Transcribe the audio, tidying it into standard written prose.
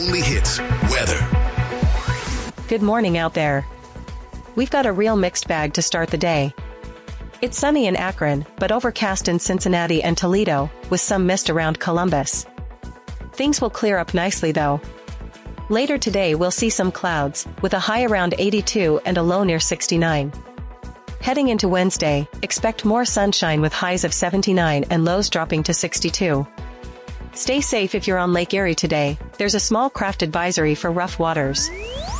only hits, weather. Good morning out there. We've got a real mixed bag to start the day. It's sunny in Akron, but overcast in Cincinnati and Toledo, with some mist around Columbus. Things will clear up nicely though. Later today we'll see some clouds, with a high around 82 and a low near 69. Heading into Wednesday, expect more sunshine with highs of 79 and lows dropping to 62. Stay safe if you're on Lake Erie today. There's a small craft advisory for rough waters.